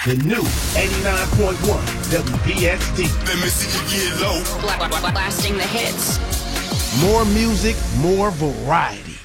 The new 89.1 WPXT. Let me see you get low. Blasting the hits. More music, more variety.